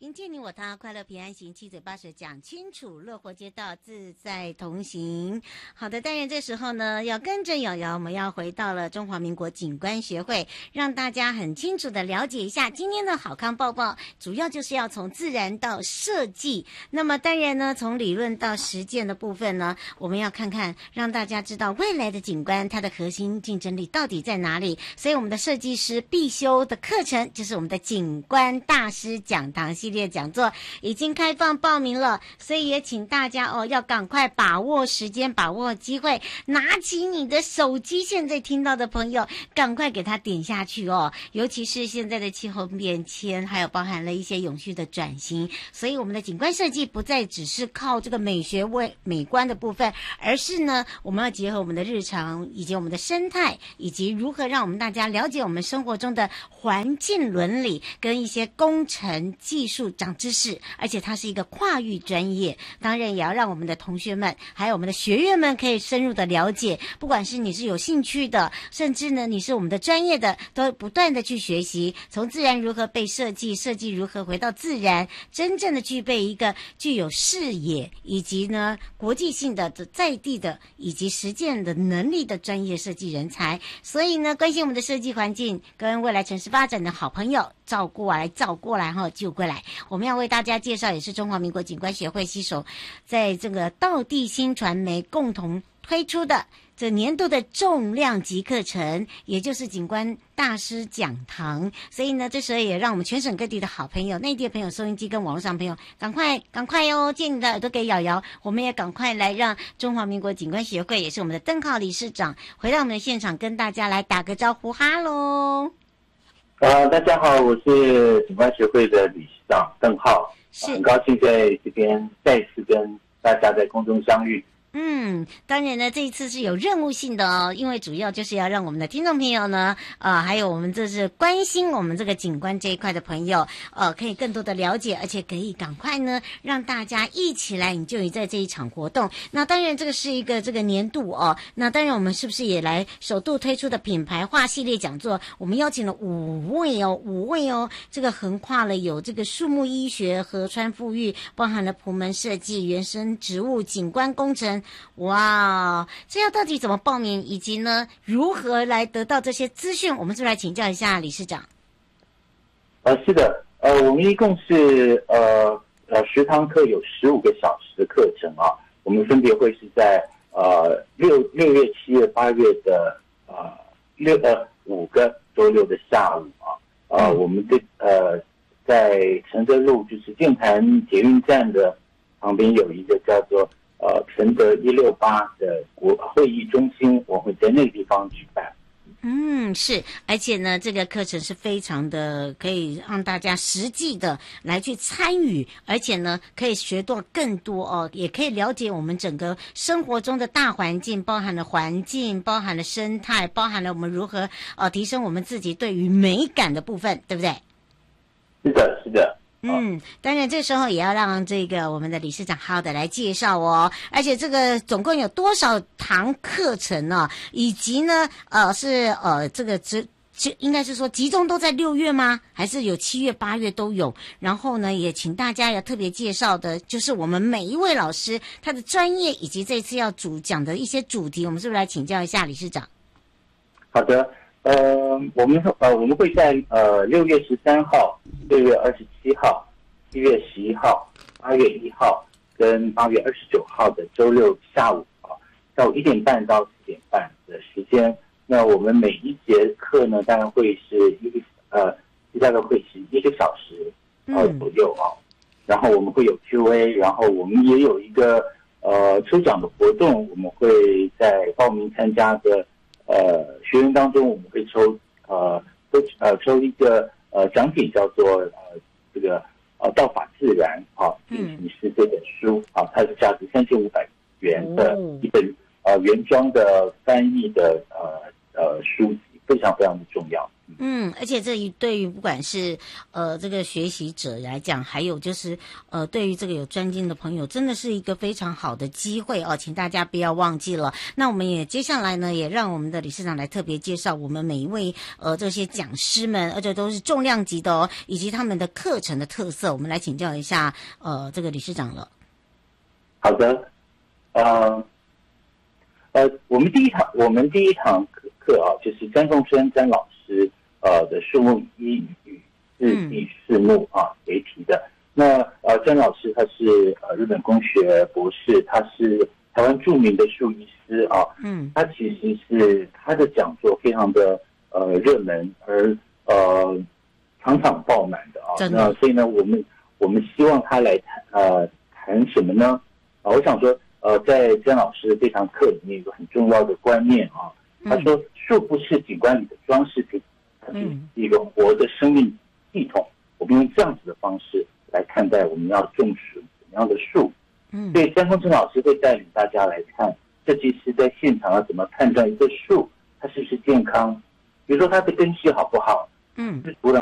迎接你我他，快乐平安行，七嘴八舌讲清楚，乐活街道自在同行。好的，当然这时候呢，要跟着瑶瑶，我们要回到了中华民国景观学会，让大家很清楚的了解一下今天的好康报报，主要就是要从自然到设计。那么当然呢，从理论到实践的部分呢，我们要看看，让大家知道未来的景观它的核心竞争力到底在哪里。所以我们的设计师必修的课程就是我们的景观大师讲堂系列讲座已经开放报名了，所以也请大家要赶快把握时间，把握机会，拿起你的手机，现在听到的朋友赶快给它点下去哦。尤其是现在的气候变迁，还有包含了一些永续的转型，所以我们的景观设计不再只是靠这个美学美观的部分，而是呢我们要结合我们的日常以及我们的生态，以及如何让我们大家了解我们生活中的环境伦理跟一些工程技术长知识，而且它是一个跨域专业，当然也要让我们的同学们还有我们的学员们可以深入的了解，不管是你是有兴趣的，甚至呢你是我们的专业的，都不断的去学习，从自然如何被设计，设计如何回到自然，真正的具备一个具有视野以及呢国际性的在地的以及实践的能力的专业设计人才。所以呢，关心我们的设计环境跟未来城市发展的好朋友，照过来救过来，我们要为大家介绍，也是中华民国景观学会携手在这个道地新传媒共同推出的这年度的重量级课程，也就是景观大师讲堂。所以呢，这时候也让我们全省各地的好朋友、内地的朋友、收音机跟网络上朋友，赶快哟，借你的耳朵给瑶瑶，我们也赶快来让中华民国景观学会，也是我们的邓浩理事长，回到我们的现场，跟大家来打个招呼，哈喽。 大家好，我是景观学会的理事长邓浩，很高兴在这边再次跟大家在空中相遇。 当然呢，这一次是有任务性的哦，因为主要就是要让我们的听众朋友呢，还有我们这是关心我们这个景观这一块的朋友，可以更多的了解，而且可以赶快呢，让大家一起来enjoy在这一场活动。那当然，这个是一个这个年度哦，那当然我们是不是也来首度推出的品牌化系列讲座？我们邀请了五位哦，这个横跨了有这个树木医学、河川富裕，包含了埔门设计、原生植物、景观工程。哇，这要到底怎么报名，以及呢如何来得到这些资讯？我们是不是来请教一下理事长？ 是的，我们一共是10堂课，有15个小时的课程啊。我们分别会是在6月、7月、8月的5个周六的下午啊。我们在承德路，就是剑潭捷运站的旁边有一个叫做承德168的会议中心，我会在那个地方举办。 是，而且呢，这个课程是非常的可以让大家实际的来去参与，而且呢，可以学到更多哦，也可以了解我们整个生活中的大环境，包含了环境，包含了生态，包含了我们如何提升我们自己对于美感的部分，对不对？ 是的。 当然这时候也要让这个我们的理事长好好的来介绍哦，而且这个总共有多少堂课程呢？以及呢这个应该是说集中都在6月吗？还是有7月、8月都有？然后呢，也请大家要特别介绍的，就是我们每一位老师他的专业，以及这次要主讲的一些主题，我们是不是来请教一下理事长？ 好的。我们会在6月13号、6月27号、7月11号、8月1号跟8月29号的周六下午下午1点半到4点半的时间。那我们每一节课呢，当然会是大概会是1个小时左右啊。然后我们会有 Q&A， 然后我们也有一个抽奖的活动，我们会在报名参加的学员当中，我们会抽一个奖品，叫做这个道法自然是这本书它是价值3500元的一本原装的翻译的书籍非常非常的重要。 而且这对于不管是这个学习者来讲，还有就是对于这个有专精的朋友，真的是一个非常好的机会哦，请大家不要忘记了。那我们也接下来呢，也让我们的理事长来特别介绍我们每一位这些讲师们，而且都是重量级的哦，以及他们的课程的特色，我们来请教一下这个理事长了。 好的，我们第一堂课啊，就是詹凤春詹老师的树木一与第四目啊为题的。那詹老师他是日本工学博士，他是台湾著名的树医师啊。他其实是他的讲座非常的热门，而场场爆满的啊。那所以呢，我们希望他来谈什么呢？我想说，在詹老师这堂课里面有个很重要的观念啊，他说树不是景观里的装饰品，它是一个活的生命系统。我们用这样子的方式来看待我们要种植怎么样的树。所以詹凤春老师会带领大家来看，设计师在现场要怎么判断一个树它是不是健康，比如说它的根系好不好，是土壤